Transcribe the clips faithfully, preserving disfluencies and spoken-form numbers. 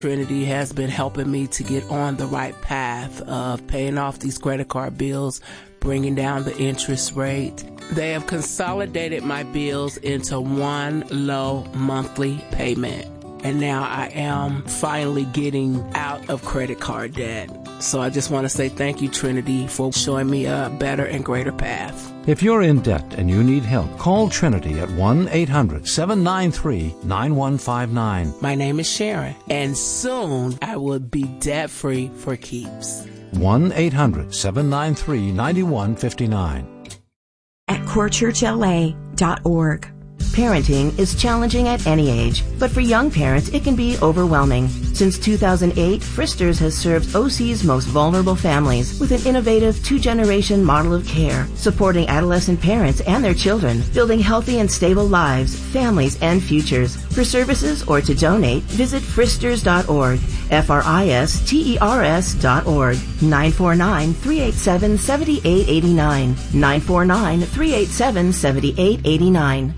Trinity has been helping me to get on the right path of paying off these credit card bills, bringing down the interest rate. They have consolidated my bills into one low monthly payment. And now I am finally getting out of credit card debt. So I just want to say thank you, Trinity, for showing me a better and greater path. If you're in debt and you need help, call Trinity at one eight hundred seven nine three nine one five nine. My name is Sharon, and soon I will be debt-free for keeps. one eight hundred seven nine three nine one five nine. At core church L A dot org. Parenting is challenging at any age, but for young parents, it can be overwhelming. Since two thousand eight, Fristers has served O C's most vulnerable families with an innovative two-generation model of care, supporting adolescent parents and their children, building healthy and stable lives, families, and futures. For services or to donate, visit fristers dot org, F R I S T E R S dot org, nine four nine, three eight seven, seven eight eight nine, nine four nine, three eight seven, seven eight eight nine.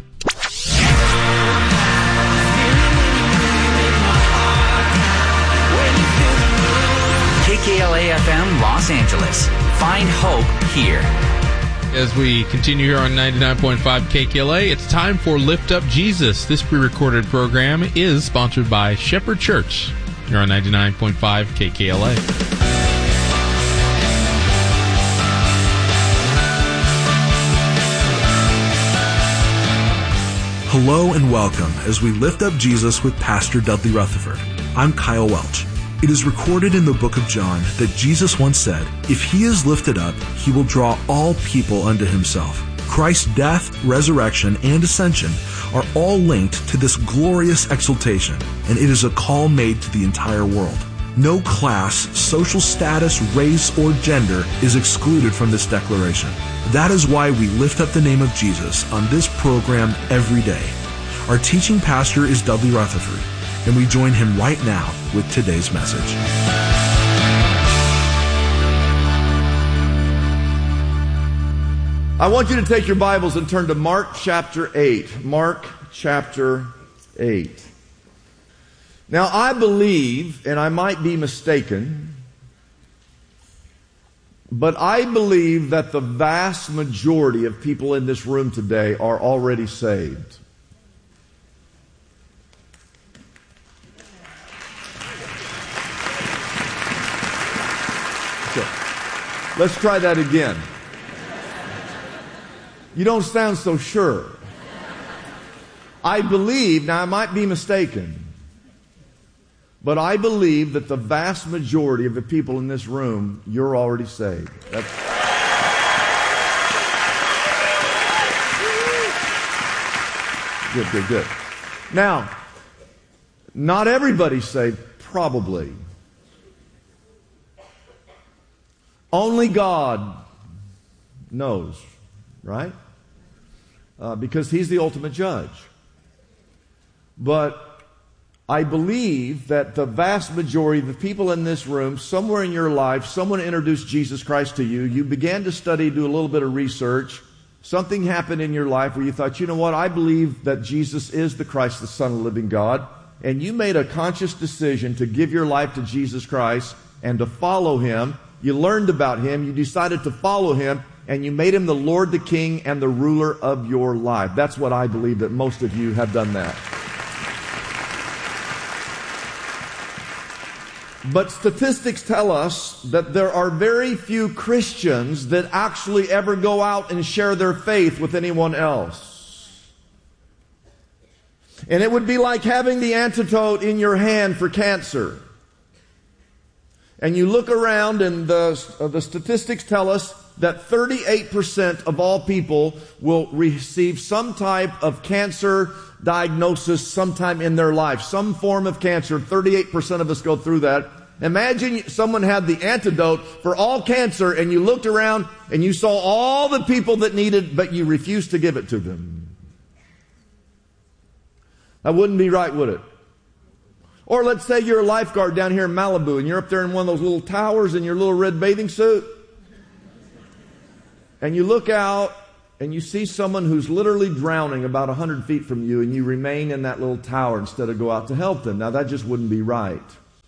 K K L A F M Los Angeles. Find hope here. As we continue here on ninety-nine point five K K L A, it's time for Lift Up Jesus. This pre-recorded program is sponsored by Shepherd Church. You're on ninety-nine point five K K L A. Hello and welcome as we lift up Jesus with Pastor Dudley Rutherford. I'm Kyle Welch. It is recorded in the book of John that Jesus once said, "If he is lifted up, he will draw all people unto himself." Christ's death, resurrection, and ascension are all linked to this glorious exaltation, and it is a call made to the entire world. No class, social status, race, or gender is excluded from this declaration. That is why we lift up the name of Jesus on this program every day. Our teaching pastor is Dudley Rutherford, and we join him right now with today's message. I want you to take your Bibles and turn to Mark chapter eight. Mark chapter eight. Now, I believe, and I might be mistaken, but I believe that the vast majority of people in this room today are already saved. Okay. Let's try that again. You don't sound so sure. I believe, now I might be mistaken, but I believe that the vast majority of the people in this room, you're already saved. That's good, good, good. Now, not everybody's saved, probably. Only God knows, right? Uh, because He's the ultimate judge. But I believe that the vast majority of the people in this room, somewhere in your life, someone introduced Jesus Christ to you. You began to study, do a little bit of research. Something happened in your life where you thought, you know what, I believe that Jesus is the Christ, the Son of the living God. And you made a conscious decision to give your life to Jesus Christ and to follow Him. You learned about Him. You decided to follow Him. And you made Him the Lord, the King, and the ruler of your life. That's what I believe, that most of you have done that. But statistics tell us that there are very few Christians that actually ever go out and share their faith with anyone else. And it would be like having the antidote in your hand for cancer. And you look around and the, uh, the statistics tell us that thirty-eight percent of all people will receive some type of cancer diagnosis sometime in their life. Some form of cancer. thirty-eight percent of us go through that. Imagine someone had the antidote for all cancer and you looked around and you saw all the people that need it, but you refused to give it to them. That wouldn't be right, would it? Or let's say you're a lifeguard down here in Malibu and you're up there in one of those little towers in your little red bathing suit. And you look out and you see someone who's literally drowning about one hundred feet from you, and you remain in that little tower instead of go out to help them. Now, that just wouldn't be right.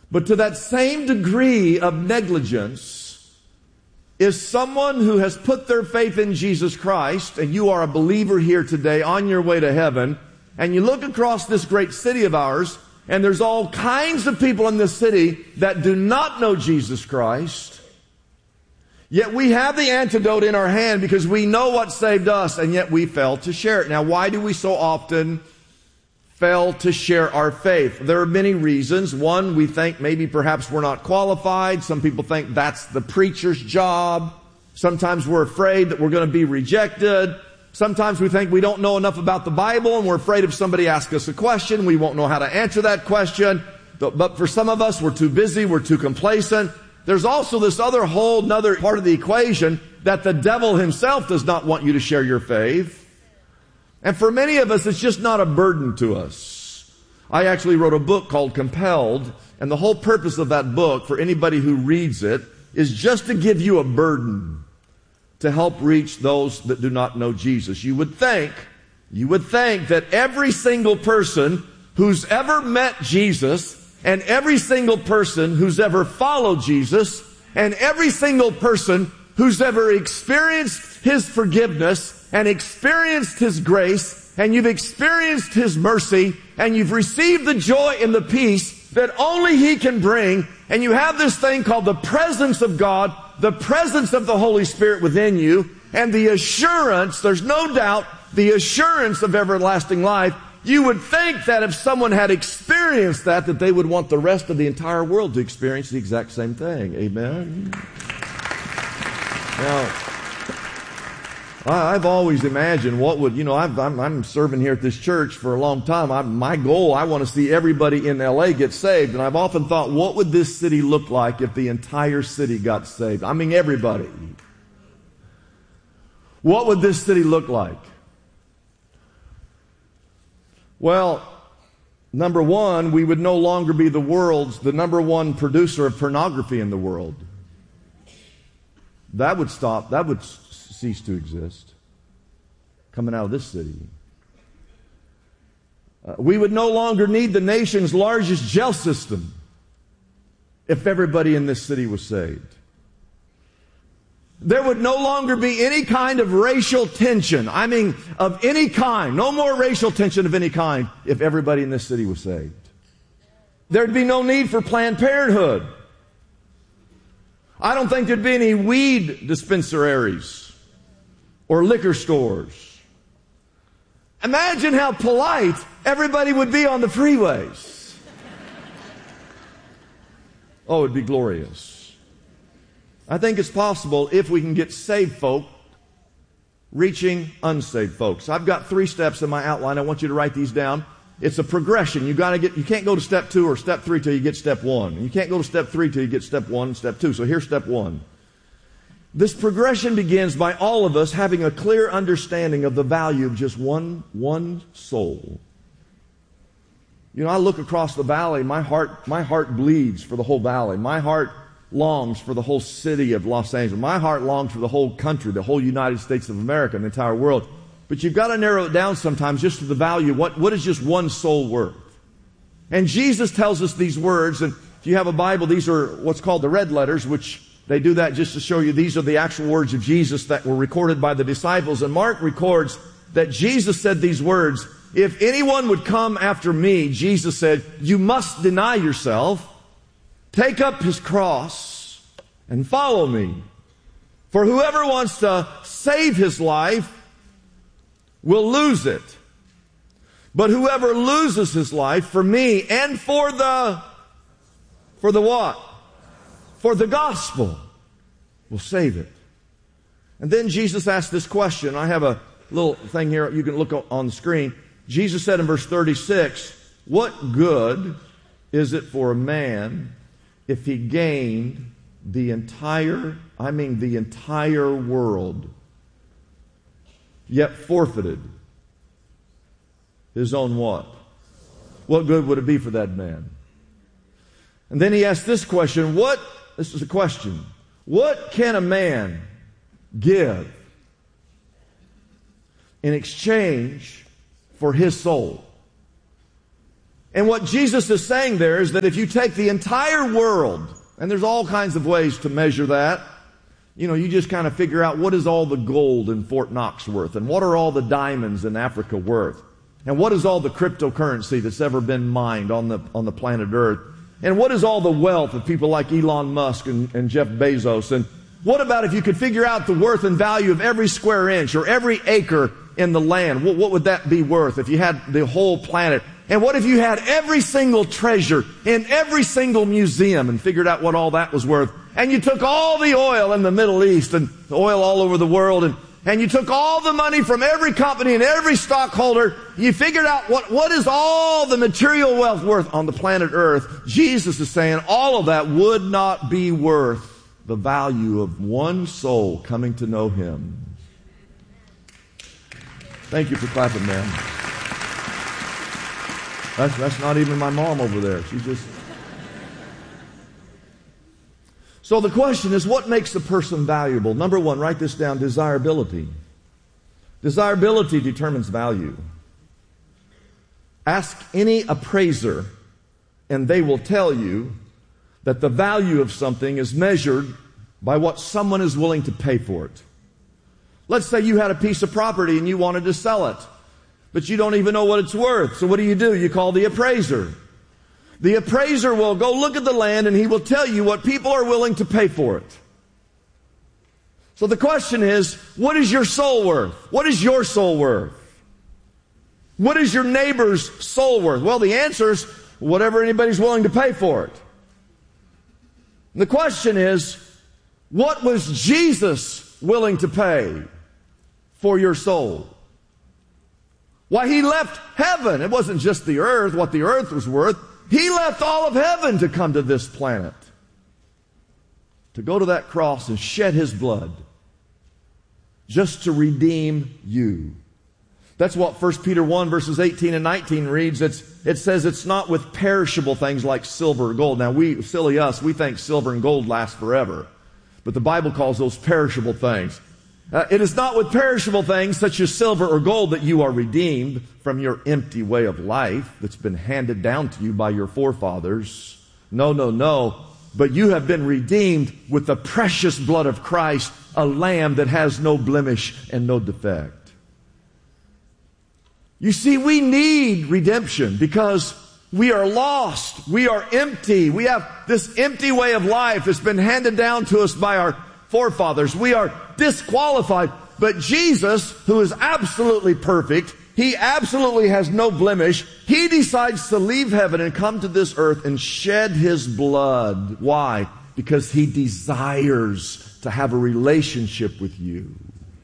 But to that same degree of negligence is someone who has put their faith in Jesus Christ, and you are a believer here today on your way to heaven, and you look across this great city of ours, and there's all kinds of people in this city that do not know Jesus Christ. Yet we have the antidote in our hand because we know what saved us, and yet we fail to share it. Now, why do we so often fail to share our faith? There are many reasons. One, we think maybe perhaps we're not qualified. Some people think that's the preacher's job. Sometimes we're afraid that we're going to be rejected. Sometimes we think we don't know enough about the Bible, and we're afraid if somebody asks us a question, we won't know how to answer that question. But for some of us, we're too busy, we're too complacent. There's also this other whole another part of the equation that the devil himself does not want you to share your faith. And for many of us, it's just not a burden to us. I actually wrote a book called Compelled, and the whole purpose of that book, for anybody who reads it, is just to give you a burden to help reach those that do not know Jesus. You would think, you would think that every single person who's ever met Jesus, and every single person who's ever followed Jesus, and every single person who's ever experienced His forgiveness and experienced His grace, and you've experienced His mercy, and you've received the joy and the peace that only He can bring, and you have this thing called the presence of God, the presence of the Holy Spirit within you, and the assurance, there's no doubt, the assurance of everlasting life. You would think that if someone had experienced that, that they would want the rest of the entire world to experience the exact same thing. Amen? Now, I've always imagined what would, you know, I've, I'm, I'm serving here at this church for a long time. I, my goal, I want to see everybody in L A get saved. And I've often thought, what would this city look like if the entire city got saved? I mean, everybody. What would this city look like? Well, number one, we would no longer be the world's, the number one producer of pornography in the world. That would stop, that would cease to exist coming out of this city. Uh, we would no longer need the nation's largest jail system if everybody in this city was saved. There would no longer be any kind of racial tension. I mean, of any kind. No more racial tension of any kind if everybody in this city was saved. There'd be no need for Planned Parenthood. I don't think there'd be any weed dispensaries or liquor stores. Imagine how polite everybody would be on the freeways. Oh, it'd be glorious. I think it's possible if we can get saved folk reaching unsaved folks. I've got three steps in my outline. I want you to write these down. It's a progression. You got to get. You can't go to step two or step three till you get step one. And you can't go to step three till you get step one and step two. So here's step one. This progression begins by all of us having a clear understanding of the value of just one one soul. You know, I look across the valley. My heart, my heart bleeds for the whole valley. My heart longs for the whole city of Los Angeles. My heart longs for the whole country, the whole United States of America, and the entire world. But you've got to narrow it down sometimes just to the value. What, what is just one soul worth? And Jesus tells us these words, and if you have a Bible, these are what's called the red letters, which they do that just to show you these are the actual words of Jesus that were recorded by the disciples. And Mark records that Jesus said these words, if anyone would come after me, Jesus said, you must deny yourself, take up his cross, and follow me. For whoever wants to save his life will lose it. But whoever loses his life for me and for the, for the what? For the gospel will save it. And then Jesus asked this question. I have a little thing here you can look on the screen. Jesus said in verse thirty-six, what good is it for a man if he gained the entire, I mean the entire world, yet forfeited his own what? What good would it be for that man? And then he asked this question, what, this is a question, what can a man give in exchange for his soul? And what Jesus is saying there is that if you take the entire world, and there's all kinds of ways to measure that, you know, you just kind of figure out what is all the gold in Fort Knox worth, and what are all the diamonds in Africa worth, and what is all the cryptocurrency that's ever been mined on the on the planet Earth, and what is all the wealth of people like Elon Musk and, and Jeff Bezos, and what about if you could figure out the worth and value of every square inch or every acre in the land? What, what would that be worth if you had the whole planet? And what if you had every single treasure in every single museum and figured out what all that was worth? And you took all the oil in the Middle East and the oil all over the world, and, and you took all the money from every company and every stockholder. You figured out what, what is all the material wealth worth on the planet Earth. Jesus is saying all of that would not be worth the value of one soul coming to know Him. Thank you for clapping, man. That's, that's not even my mom over there. She just... So the question is, what makes a person valuable? Number one, write this down, desirability. Desirability determines value. Ask any appraiser, and they will tell you that the value of something is measured by what someone is willing to pay for it. Let's say you had a piece of property and you wanted to sell it, but you don't even know what it's worth. So what do you do? You call the appraiser. The appraiser will go look at the land and he will tell you what people are willing to pay for it. So the question is, what is your soul worth? What is your soul worth? What is your neighbor's soul worth? Well, the answer is whatever anybody's willing to pay for it. And the question is, what was Jesus willing to pay for your soul? Why, He left heaven. It wasn't just the earth, what the earth was worth. He left all of heaven to come to this planet, to go to that cross and shed His blood just to redeem you. That's what First Peter one verses eighteen and nineteen reads. It's, it says it's not with perishable things like silver or gold. Now, we, silly us, we think silver and gold last forever. But the Bible calls those perishable things. Uh, it is not with perishable things such as silver or gold that you are redeemed from your empty way of life that's been handed down to you by your forefathers. No, no, no. But you have been redeemed with the precious blood of Christ, a lamb that has no blemish and no defect. You see, we need redemption because we are lost. We are empty. We have this empty way of life that's been handed down to us by our forefathers. We are disqualified. But Jesus, who is absolutely perfect, He absolutely has no blemish, He decides to leave heaven and come to this earth and shed His blood. Why? Because He desires to have a relationship with you.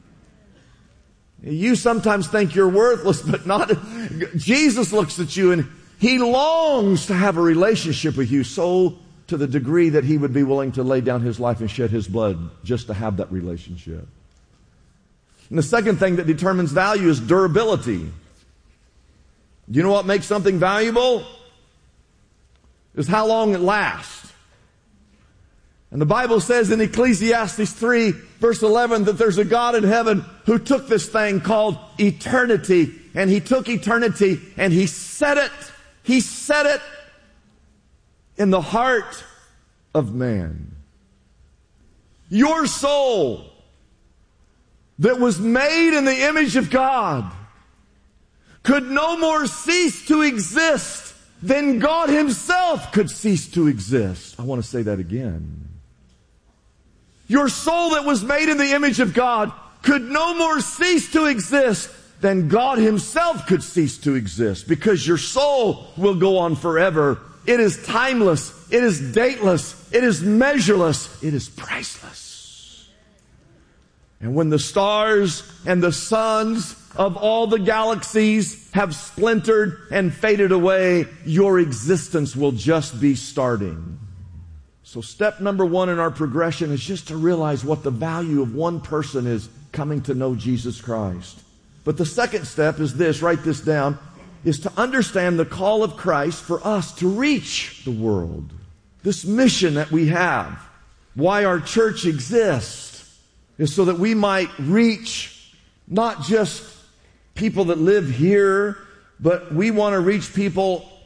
You sometimes think you're worthless, but not. Jesus looks at you and He longs to have a relationship with you, so to the degree that He would be willing to lay down His life and shed His blood just to have that relationship. And the second thing that determines value is durability. Do you know what makes something valuable? Is how long it lasts. And the Bible says in Ecclesiastes three, verse eleven, that there's a God in heaven who took this thing called eternity, and He took eternity and He set it, He set it in the heart of man. Your soul that was made in the image of God could no more cease to exist than God Himself could cease to exist. I want to say that again. Your soul that was made in the image of God could no more cease to exist than God Himself could cease to exist, because your soul will go on forever. It is timeless. It is dateless. It is measureless. It is priceless. And when the stars and the suns of all the galaxies have splintered and faded away, your existence will just be starting. So step number one in our progression is just to realize what the value of one person is coming to know Jesus Christ. But the second step is this, write this down, is to understand the call of Christ for us to reach the world. This mission that we have, why our church exists, is so that we might reach not just people that live here, but we want to reach people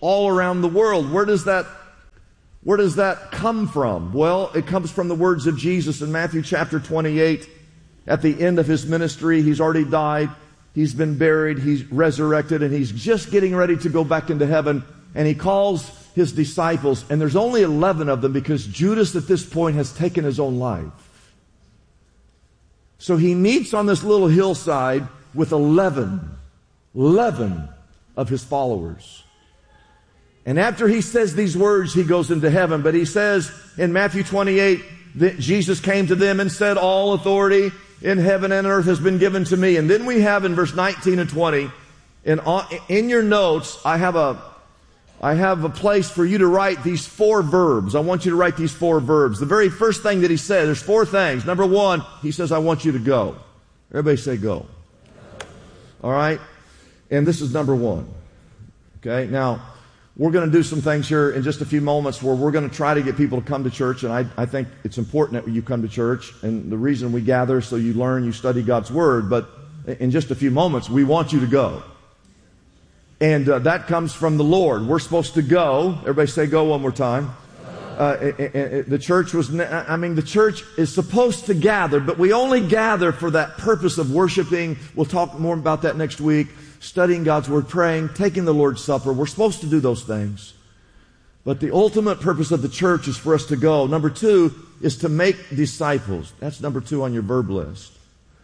all around the world. Where does that, where does that come from? Well, it comes from the words of Jesus in Matthew chapter twenty-eight. At the end of his ministry, he's already died, he's been buried, he's resurrected, and he's just getting ready to go back into heaven. And he calls his disciples, and there's only eleven of them because Judas at this point has taken his own life. So he meets on this little hillside with eleven, eleven of his followers. And after he says these words, he goes into heaven. But he says in Matthew twenty-eight that Jesus came to them and said, all authority in heaven and earth has been given to me. And then we have in verse nineteen and twenty, in, in your notes, I have a I have a place for you to write these four verbs. I want you to write these four verbs. The very first thing that he said, there's four things. Number one, he says, I want you to go. Everybody say go. All right? And this is number one. Okay? Now, we're going to do some things here in just a few moments where we're going to try to get people to come to church. And I, I think it's important that you come to church. And the reason we gather is so you learn, you study God's Word. But in just a few moments, we want you to go. And uh, that comes from the Lord. We're supposed to go. Everybody say go one more time. Uh, it, it, it, the church was, I mean, the church is supposed to gather, but we only gather for that purpose of worshiping. We'll talk more about that next week. Studying God's Word, praying, taking the Lord's Supper. We're supposed to do those things. But the ultimate purpose of the church is for us to go. Number two is to make disciples. That's number two on your verb list.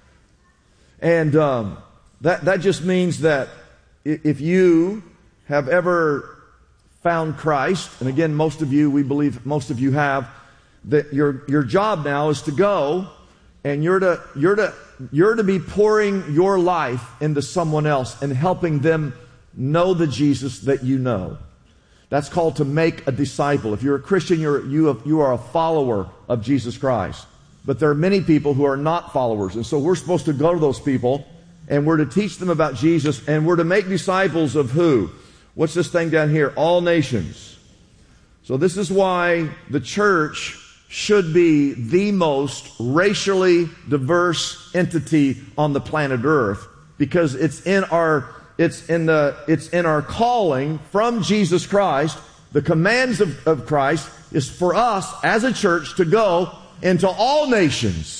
And um, that, that just means that if you have ever found Christ, and again, most of you, we believe most of you have, that your your job now is to go, and you're to you're to you're to be pouring your life into someone else and helping them know the Jesus that you know. That's called to make a disciple. If you're a Christian, you're you have, you are a follower of Jesus Christ. But there are many people who are not followers, and so we're supposed to go to those people. And we're to teach them about Jesus, and we're to make disciples of who? What's this thing down here? All nations. So this is why the church should be the most racially diverse entity on the planet Earth, because it's in our it's in the it's in our calling from Jesus Christ. The commands of, of Christ is for us as a church to go into all nations.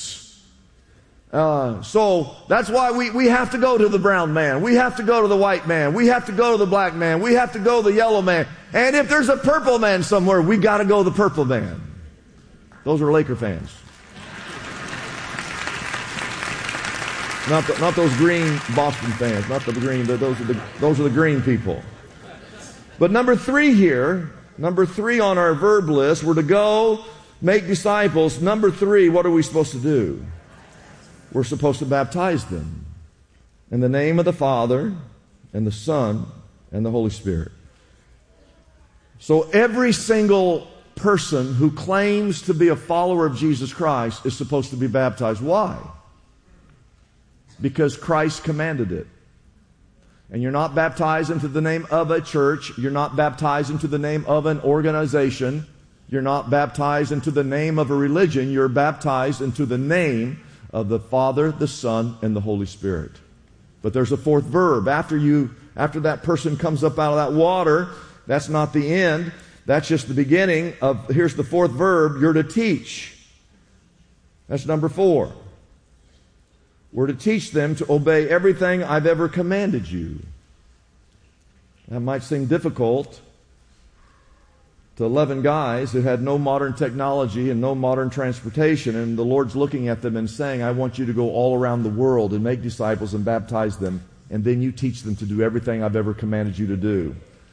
Uh, so that's why we, we have to go to the brown man. We have to go to the white man. We have to go to the black man. We have to go to the yellow man. And if there's a purple man somewhere, we got to go to the purple man. Those are Laker fans. Not the, not those green Boston fans. Not the green. Those are the those are the green people. But number three here, number three on our verb list, we're to go make disciples. Number three, what are we supposed to do? We're supposed to baptize them in the name of the Father and the Son and the Holy Spirit. So every single person who claims to be a follower of Jesus Christ is supposed to be baptized. Why? Because Christ commanded it. And you're not baptized into the name of a church. You're not baptized into the name of an organization. You're not baptized into the name of a religion. You're baptized into the name of the Father, the Son, and the Holy Spirit. But there's a fourth verb. After you, after that person comes up out of that water, that's not the end. That's just the beginning of, here's the fourth verb, you're to teach. That's number four. We're to teach them to obey everything I've ever commanded you. That might seem difficult to eleven guys who had no modern technology and no modern transportation, and the Lord's looking at them and saying, I want you to go all around the world and make disciples and baptize them, and then you teach them to do everything I've ever commanded you to do.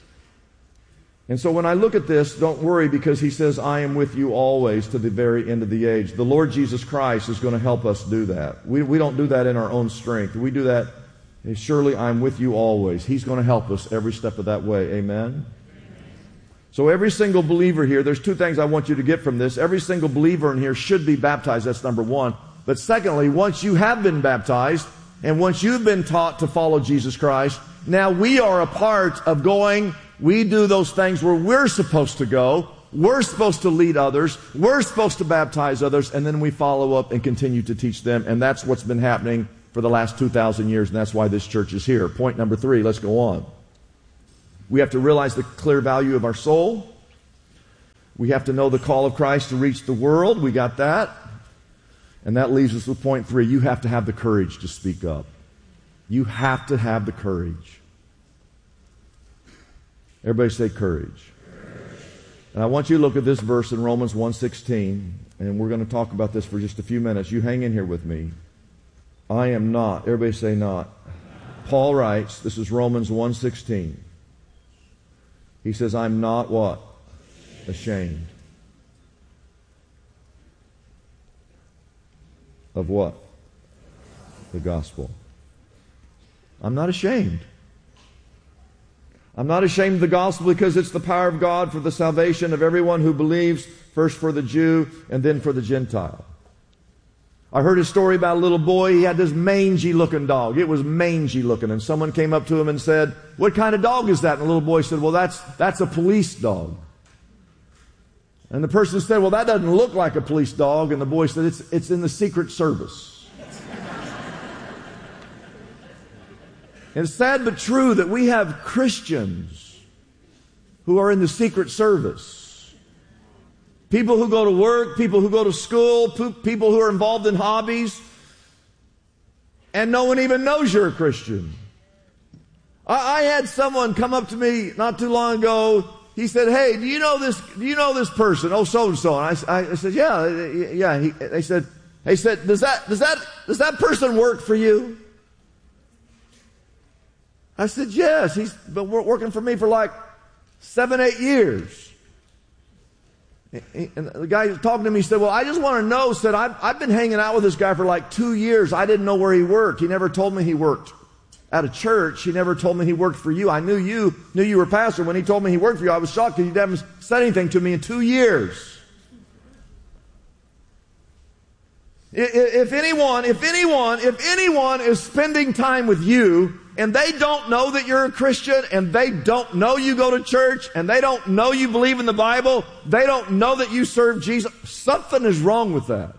And so when I look at this, don't worry, because he says, I am with you always to the very end of the age. The Lord Jesus Christ is going to help us do that. We, we don't do that in our own strength. We do that, surely I'm with you always. He's going to help us every step of that way. Amen? So every single believer here, there's two things I want you to get from this. Every single believer in here should be baptized. That's number one. But secondly, once you have been baptized, and once you've been taught to follow Jesus Christ, now we are a part of going. We do those things where we're supposed to go. We're supposed to lead others. We're supposed to baptize others. And then we follow up and continue to teach them. And that's what's been happening for the last two thousand years. And that's why this church is here. Point number three. Let's go on. We have to realize the clear value of our soul. We have to know the call of Christ to reach the world. We got that. And that leaves us with point three. You have to have the courage to speak up. You have to have the courage. Everybody say courage. And I want you to look at this verse in Romans one sixteen, and we're going to talk about this for just a few minutes. You hang in here with me. I am not. Everybody say not. Paul writes, this is Romans one sixteen. He says, I'm not what? Ashamed. Of what? The gospel. I'm not ashamed. I'm not ashamed of the gospel because it's the power of God for the salvation of everyone who believes, first for the Jew and then for the Gentile. I heard a story about a little boy. He had this mangy looking dog. It was mangy looking. And someone came up to him and said, what kind of dog is that? And the little boy said, well, that's, that's a police dog. And the person said, well, that doesn't look like a police dog. And the boy said, it's, it's in the Secret Service. It's sad but true that we have Christians who are in the Secret Service. People who go to work, people who go to school, people who are involved in hobbies, and no one even knows you're a Christian. I, I had someone come up to me not too long ago. He said, hey, do you know this, do you know this person? Oh, so-and-so. And I, I said, yeah, yeah. He, they said, they said, does that, does that, does that person work for you? I said, yes. He's been working for me for like seven, eight years. And the guy talking to me said, well, I just want to know, said, I've, I've been hanging out with this guy for like two years. I didn't know where he worked. He never told me he worked at a church. He never told me he worked for you. I knew you, knew you were pastor. When he told me he worked for you, I was shocked because he haven't said anything to me in two years. If anyone, if anyone, if anyone is spending time with you and they don't know that you're a Christian and they don't know you go to church and they don't know you believe in the Bible, they don't know that you serve Jesus, something is wrong with that.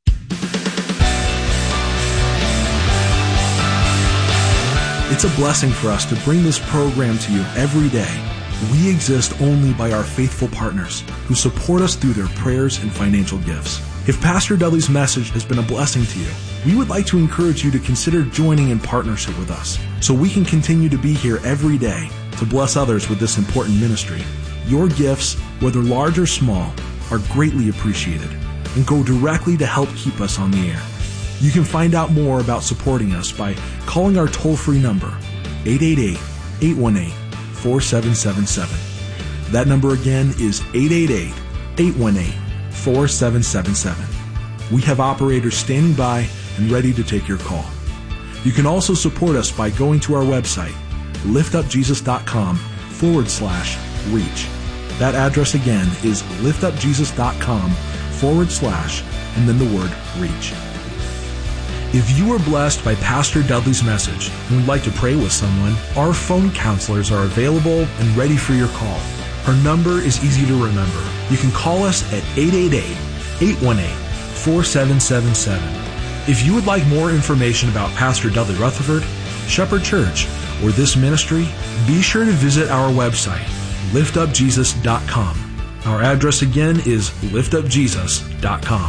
It's a blessing for us to bring this program to you every day. We exist only by our faithful partners who support us through their prayers and financial gifts. If Pastor Dudley's message has been a blessing to you, we would like to encourage you to consider joining in partnership with us so we can continue to be here every day to bless others with this important ministry. Your gifts, whether large or small, are greatly appreciated and go directly to help keep us on the air. You can find out more about supporting us by calling our toll-free number, eight eight eight, eight one eight, four seven seven seven. That number again is eight eight eight, eight one eight, four seven seven seven. We have operators standing by and ready to take your call. You can also support us by going to our website, liftupjesus.com forward slash reach. That address again is liftupjesus.com forward slash and then the word reach. If you were blessed by Pastor Dudley's message and would like to pray with someone, our phone counselors are available and ready for your call. Our number is easy to remember. You can call us at eight eight eight, eight one eight, four seven seven seven. If you would like more information about Pastor Dudley Rutherford, Shepherd Church, or this ministry, be sure to visit our website, lift up jesus dot com. Our address again is lift up jesus dot com.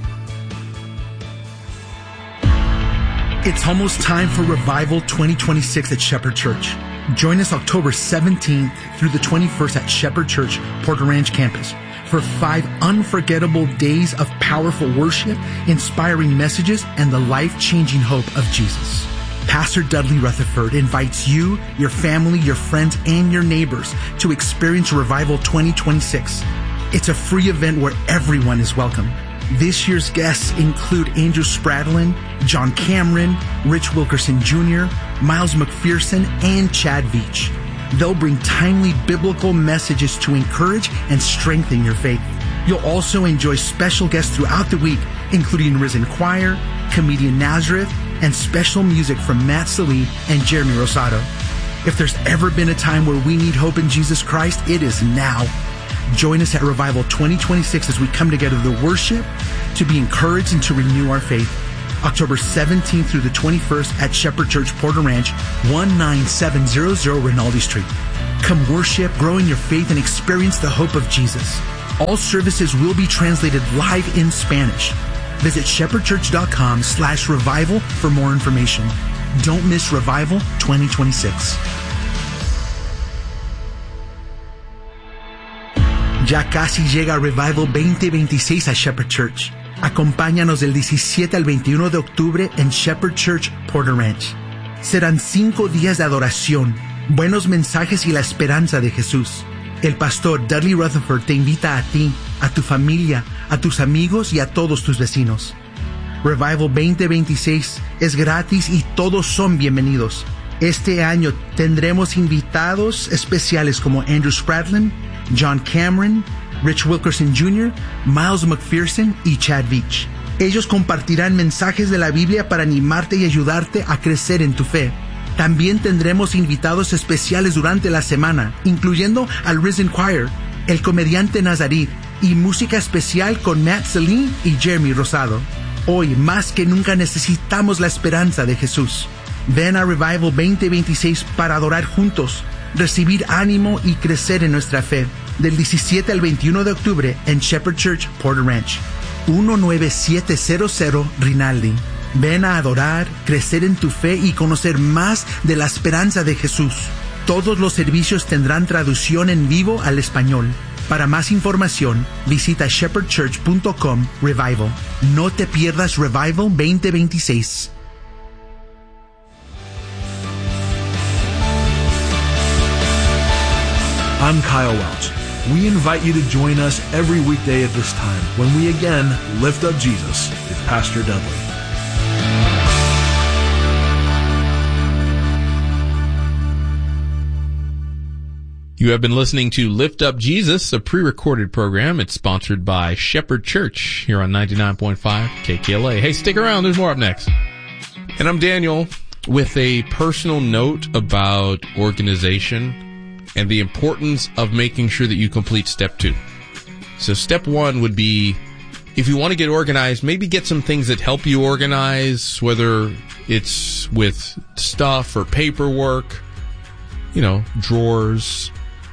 It's almost time for Revival twenty twenty-six at Shepherd Church. Join us October seventeenth through the twenty-first at Shepherd Church, Porter Ranch campus for five unforgettable days of powerful worship, inspiring messages, and the life-changing hope of Jesus. Pastor Dudley Rutherford invites you, your family, your friends, and your neighbors to experience Revival twenty twenty-six. It's a free event where everyone is welcome. This year's guests include Andrew Spradlin, John Cameron, Rich Wilkerson Junior, Miles McPherson, and Chad Veach. They'll bring timely biblical messages to encourage and strengthen your faith. You'll also enjoy special guests throughout the week, including Risen Choir, comedian Nazareth, and special music from Matt Sallee and Jeremy Rosado. If there's ever been a time where we need hope in Jesus Christ, it is now. Join us at Revival twenty twenty-six as we come together to worship, to be encouraged, and to renew our faith. October seventeenth through the twenty-first at Shepherd Church, Porter Ranch, one nine seven zero zero Rinaldi Street. Come worship, grow in your faith, and experience the hope of Jesus. All services will be translated live in Spanish. Visit shepherdchurch.com slash revival for more information. Don't miss Revival twenty twenty-six. Ya casi llega Revival veinte veintiséis a Shepherd Church. Acompáñanos del diecisiete al veintiuno de octubre en Shepherd Church, Porter Ranch. Serán cinco días de adoración, buenos mensajes y la esperanza de Jesús. El pastor Dudley Rutherford te invita a ti, a tu familia, a tus amigos y a todos tus vecinos. Revival veinte veintiséis es gratis y todos son bienvenidos. Este año tendremos invitados especiales como Andrew Spradlin, John Cameron, Rich Wilkerson junior, Miles McPherson y Chad Veach. Ellos compartirán mensajes de la Biblia para animarte y ayudarte a crecer en tu fe. También tendremos invitados especiales durante la semana, incluyendo al Risen Choir, el comediante Nazarit y música especial con Matt Celine y Jeremy Rosado. Hoy, más que nunca, necesitamos la esperanza de Jesús. Ven a Revival veinte veintiséis para adorar juntos, recibir ánimo y crecer en nuestra fe. Del diecisiete al veintiuno de octubre en Shepherd Church, Porter Ranch, uno nueve siete cero cero Rinaldi. Ven a adorar, crecer en tu fe y conocer más de la esperanza de Jesús. Todos los servicios tendrán traducción en vivo al español. Para más información, visita shepherd church punto com Revival. No te pierdas Revival veinte veintiséis. I'm Kyle Welch. We invite you to join us every weekday at this time when we again lift up Jesus with Pastor Dudley. You have been listening to Lift Up Jesus, a pre-recorded program. It's sponsored by Shepherd Church here on ninety-nine point five K K L A. Hey, stick around. There's more up next. And I'm Daniel with a personal note about organization and the importance of making sure that you complete step two. So step one would be, if you want to get organized, maybe get some things that help you organize, whether it's with stuff or paperwork, you know, drawers,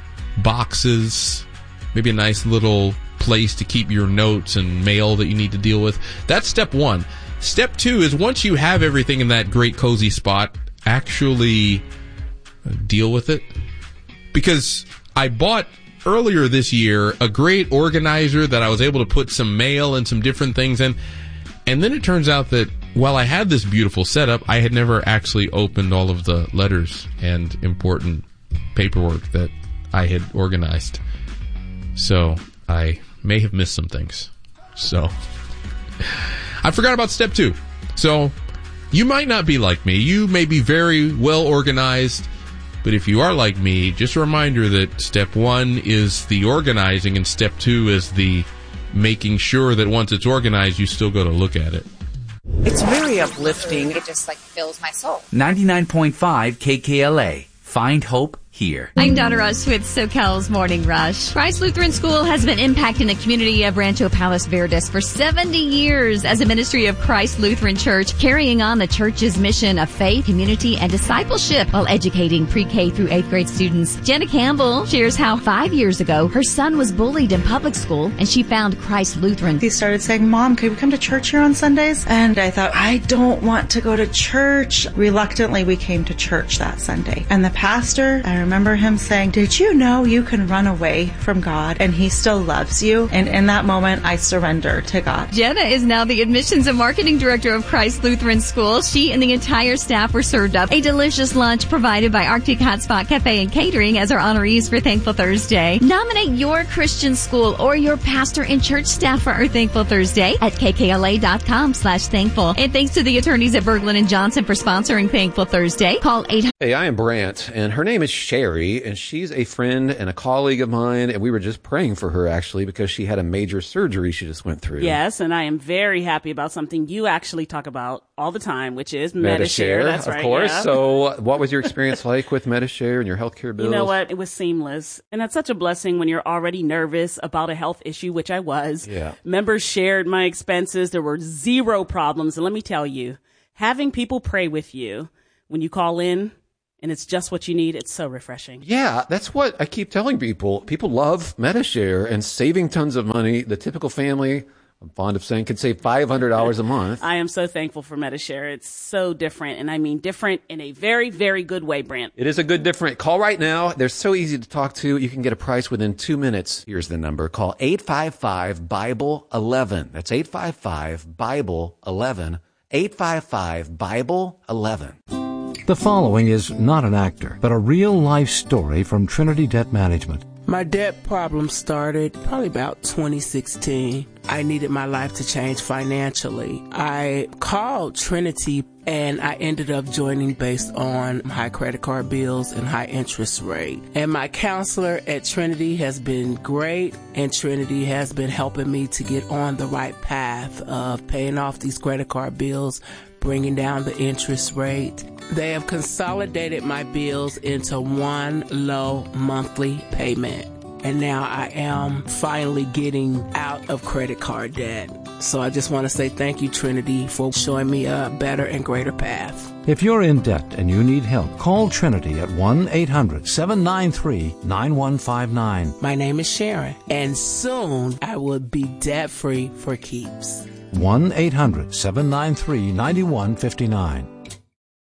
boxes, maybe a nice little place to keep your notes and mail that you need to deal with. That's step one. Step two is, once you have everything in that great cozy spot, actually deal with it. Because I bought earlier this year a great organizer that I was able to put some mail and some different things in. And then it turns out that while I had this beautiful setup, I had never actually opened all of the letters and important paperwork that I had organized. So I may have missed some things. So I forgot about step two. So you might not be like me. You may be very well organized. But if you are like me, just a reminder that step one is the organizing and step two is the making sure that once it's organized, you still go to look at it. It's very uplifting. It just like fills my soul. ninety-nine point five K K L A. Find hope here. I'm Donna Rush with SoCal's Morning Rush. Christ Lutheran School has been impacting the community of Rancho Palos Verdes for seventy years as a ministry of Christ Lutheran Church, carrying on the church's mission of faith, community, and discipleship while educating pre-K through eighth grade students. Jenna Campbell shares how five years ago her son was bullied in public school and she found Christ Lutheran. He started saying, "Mom, can we come to church here on Sundays?" And I thought, I don't want to go to church. Reluctantly, we came to church that Sunday. And the pastor, I remember him saying, "Did you know you can run away from God and He still loves you?" And in that moment, I surrendered to God. Jenna is now the admissions and marketing director of Christ Lutheran School. She and the entire staff were served up a delicious lunch provided by Arctic Hot Spot Cafe and Catering as our honorees for Thankful Thursday. Nominate your Christian school or your pastor and church staff for our Thankful Thursday at kkla.com slash thankful. And thanks to the attorneys at Berglund and Johnson for sponsoring Thankful Thursday. Call eight hundred. Hey, I am Brant, and her name is Shannon. Sherry, and she's a friend and a colleague of mine, and we were just praying for her, actually, because she had a major surgery she just went through. Yes, and I am very happy about something you actually talk about all the time, which is Medi-Share. Medi-Share, That's of right, course. yeah. So what was your experience like with Medi-Share and your healthcare bills? You know what? It was seamless. And that's such a blessing when you're already nervous about a health issue, which I was. Yeah. Members shared my expenses. There were zero problems. And let me tell you, having people pray with you when you call in and it's just what you need, it's so refreshing. Yeah, that's what I keep telling people. People love Medi-Share and saving tons of money. The typical family, I'm fond of saying, can save five hundred dollars a month. I am so thankful for Medi-Share. It's so different, and I mean different in a very, very good way, Brent. It is a good different. Call right now. They're so easy to talk to. You can get a price within two minutes. Here's the number. Call eight five five, Bible eleven. That's eight five five, Bible eleven. eight five five, Bible eleven. The following is not an actor, but a real-life story from Trinity Debt Management. My debt problem started probably about twenty sixteen. I needed my life to change financially. I called Trinity and I ended up joining based on high credit card bills and high interest rate. And my counselor at Trinity has been great, and Trinity has been helping me to get on the right path of paying off these credit card bills, bringing down the interest rate. They have consolidated my bills into one low monthly payment. And now I am finally getting out of credit card debt. So I just want to say thank you, Trinity, for showing me a better and greater path. If you're in debt and you need help, call Trinity at one eight hundred, seven nine three, nine one five nine. My name is Sharon, and soon I will be debt-free for keeps. one eight hundred, seven nine three, nine one five nine.